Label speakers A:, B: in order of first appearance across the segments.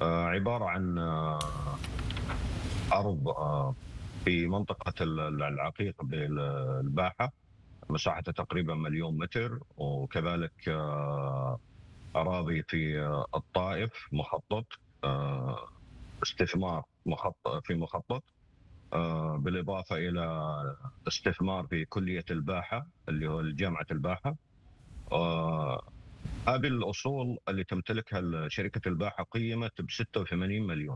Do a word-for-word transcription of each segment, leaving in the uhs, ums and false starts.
A: آه، عبارة عن آه، أرض آه، في منطقة ال- ال- العقيق بالباحة، مساحتها تقريبا مليون متر، وكذلك آه، أراضي في آه، الطائف مخطط، آه، استثمار مخطط في مخطط، آه، بالإضافة إلى استثمار في كلية الباحة اللي هو جامعة الباحة. آه، هذه الأصول اللي تمتلكها شركة الباحة قيمت ب ستة وثمانين مليون،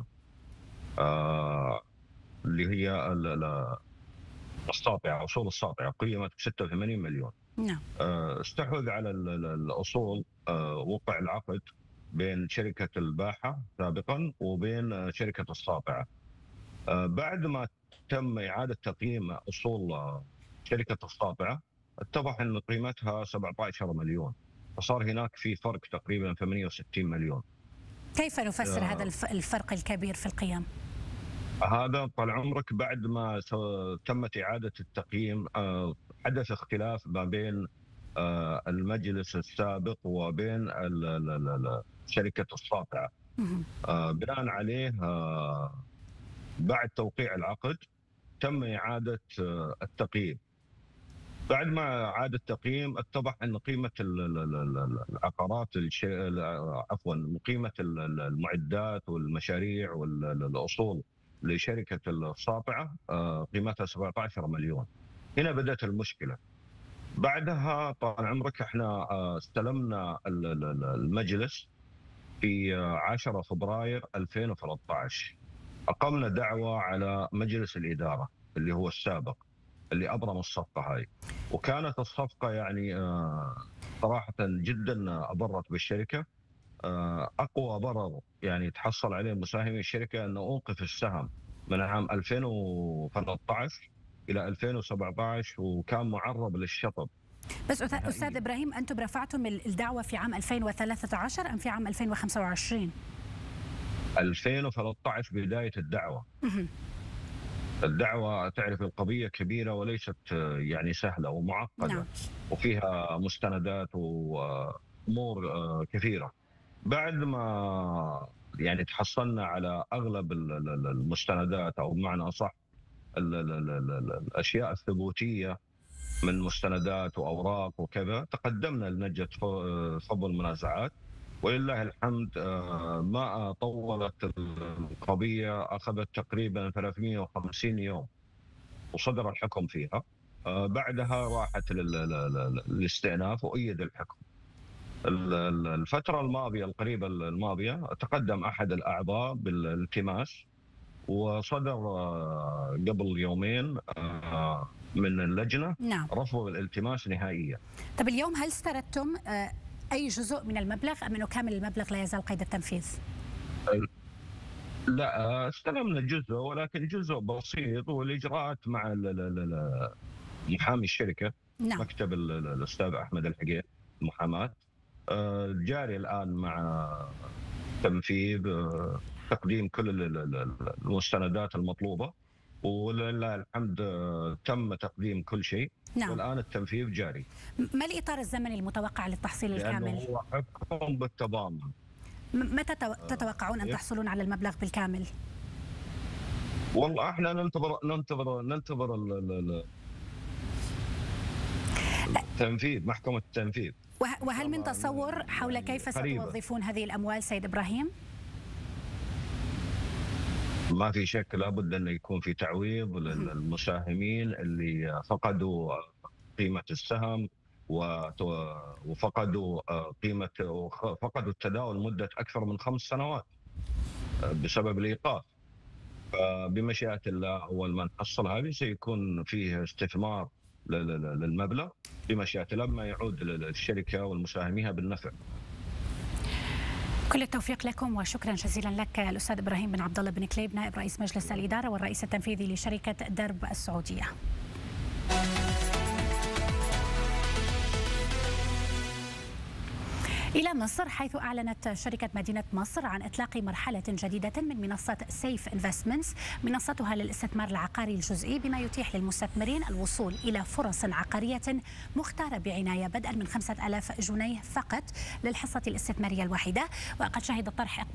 A: آه، اللي هي ال- ال- الساطعة، أصول الساطعة قيمت ب ستة وثمانين مليون.
B: نعم.
A: آه، استحوذ على ال- ال- الأصول، آه، وقع العقد بين شركة الباحة سابقا وبين آه، شركة الساطعة. آه، بعد ما تم إعادة تقييم أصول آه، شركة الساطعة، اتضح أن قيمتها سبعة عشر مليون، فصار هناك في فرق تقريبا ثمانية وستين مليون.
B: كيف نفسر هذا
A: آه،
B: الف- الفرق الكبير في القيم؟
A: هذا طال عمرك بعد ما س- تمت إعادة التقييم، آه، حدث اختلاف ما بين آه، المجلس السابق وبين ال- ال- ال- ال- شركة الساطعة.
B: مهم.
A: آه، بناء عليه، آه، بعد توقيع العقد تم إعادة آه، التقييم. بعد ما عاد التقييم اتضح ان قيمه ال- ال- ال- ال- العقارات الش- عفوا قيمه ال- ال- المعدات والمشاريع والاصول لشركه الساطعه آه، قيمتها سبعة عشر مليون. هنا بدات المشكله. بعدها طال عمرك احنا آه، استلمنا ال- ال- ال- المجلس في آه، عشرة فبراير ألفين وثلاثة عشر. اقمنا دعوه على مجلس الاداره اللي هو السابق اللي ابرم الصفقه هاي، وكانت الصفقه يعني آه، صراحه جدا اضرت بالشركه. آه، اقوى ضرر يعني تحصل عليه مساهمي الشركه انه اوقف السهم من عام ألفين وثلاثة عشر الى ألفين وسبعة عشر، وكان معرض للشطب
B: بس أستاذ أستاذ
A: نهائيا.
B: إبراهيم، أنتم رفعتم الدعوة في عام ألفين وثلاثة عشر أم في عام ألفين وخمسة وعشرين؟
A: ألفين وثلاثة عشر بدايه الدعوه.
B: مهم.
A: الدعوه تعرف القضيه كبيره وليست آه، يعني سهله ومعقده،
B: نعم.
A: وفيها مستندات وامور آه، كثيره. بعد ما يعني تحصلنا على اغلب ال- ال- ال- المستندات، او بمعنى اصح ال- ال- ال- ال- ال- الاشياء الثبوتيه من مستندات واوراق وكذا، تقدمنا للجنه ف- فض المنازعات. ولله الحمد آه، ما طولت القضيه، اخذت تقريبا ثلاثمئة وخمسين يوم وصدر الحكم فيها. آه، بعدها راحت لل- لل- لل- للاستئناف وايد الحكم. ال- ال- الفترة الماضية القريبة الماضية تقدم أحد الأعضاء بالالتماس، وصدر آه، قبل يومين آه، من اللجنة
B: نعم.
A: رفض الالتماس نهائيا.
B: طب اليوم هل استردتم آه، أي جزء من المبلغ أم أنه كامل المبلغ لا يزال قيد التنفيذ؟
A: لا، آه، استلمنا جزء، ولكن جزء بسيط، والإجراءات مع ال- ال- ال- محامي الشركة،
B: نعم.
A: مكتب ال- ال- الأستاذ أحمد الحقيق المحاماة، آه، جاري الآن مع تنفيذ آه، تقديم كل ال- ال- ال- المستندات المطلوبة، ولله الحمد آه، تم تقديم كل شيء.
B: نعم.
A: والآن التنفيذ جاري،
B: ما الإطار الزمني المتوقع للتحصيل
A: لأنه
B: الكامل؟
A: هو حكم بالتضامن.
B: م- متى تو- تتوقعون أن
A: إيه؟
B: تحصلون على المبلغ بالكامل؟
A: والله احنا ننتظر ننتظر ننتظر ال- ال- ال- التنفيذ، محكمة التنفيذ.
B: وه- وهل من تصور حول
A: يعني
B: كيف
A: قريبة.
B: ستوظفون هذه الأموال سيد إبراهيم؟
A: ما في شك لابد أن يكون في تعويض للمساهمين اللي فقدوا قيمة السهم، وت- وفقدوا قيمة فقدوا التداول مدة أكثر من خمس سنوات بسبب الإيقاف. فبمشيئة الله أول ما نحصل هذه سيكون فيه استثمار لل- للمبلغ بمشيئة الله، ما يعود للشركة والمساهميها بالنفع.
B: كل التوفيق لكم وشكرا جزيلا لك الأستاذ إبراهيم بن عبد الله بن كليب، نائب رئيس مجلس الإدارة والرئيس التنفيذي لشركة درب السعودية. إلى مصر، حيث أعلنت شركة مدينة مصر عن إطلاق مرحلة جديدة من منصة سيف انفستمنتس، منصتها للاستثمار العقاري الجزئي، بما يتيح للمستثمرين الوصول إلى فرص عقارية مختارة بعناية بدءا من خمسة آلاف جنيه فقط للحصة الاستثمارية الواحدة. وقد شهد الطرح